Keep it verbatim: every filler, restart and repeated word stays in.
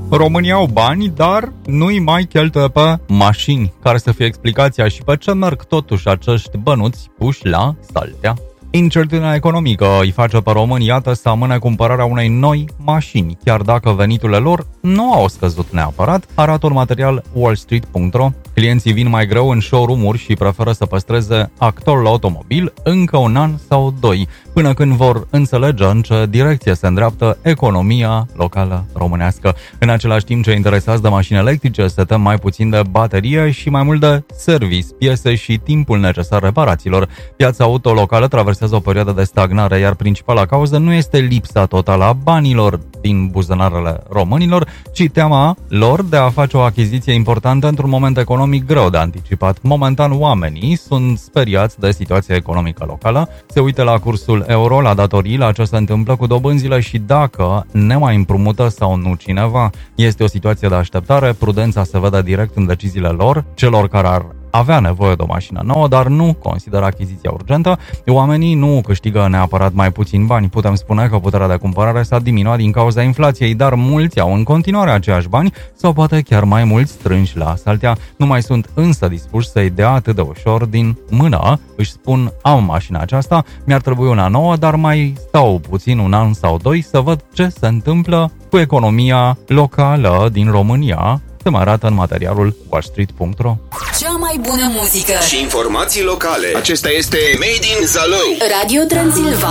România au bani, dar nu-i mai cheltuie pe mașini. Care să fie explicația și pe ce merg totuși acești bănuți puși la saltea? Incertitudinea economică îi face pe români, iată, să amâne cumpărarea unei noi mașini, chiar dacă veniturile lor nu au scăzut neapărat, arată un material wall street punct ro. Clienții vin mai greu în showroom-uri și preferă să păstreze actorul automobil încă un an sau doi, până când vor înțelege în ce direcție se îndreaptă economia locală românească. În același timp, cei interesați de mașini electrice se tem mai puțin de baterie și mai mult de service, piese și timpul necesar reparațiilor. Piața auto locală traversează o perioadă de stagnare, iar principala cauză nu este lipsa totală a banilor din buzunarele românilor, ci teama lor de a face o achiziție importantă într-un moment economic greu de anticipat. Momentan, oamenii sunt speriați de situația economică locală, se uită la cursul euro, la datorii, la ce se întâmplă cu dobânzile și dacă ne mai împrumută sau nu cineva. Este o situație de așteptare, prudența se vede direct în deciziile lor, celor care ar avea nevoie de o mașină nouă, dar nu consideră achiziția urgentă. Oamenii nu câștigă neapărat mai puțin bani. Putem spune că puterea de cumpărare s-a diminuat din cauza inflației, dar mulți au în continuare aceiași bani sau poate chiar mai mulți strânși la saltea. Nu mai sunt însă dispuși să-i dea atât de ușor din mână. Își spun, am mașina aceasta, mi-ar trebui una nouă, dar mai stau puțin un an sau doi să văd ce se întâmplă cu economia locală din România. Se mai arată în materialul wall street punct ro. Cea mai bună muzică și informații locale. Acesta este Made in Zalău. Radio Transilvania.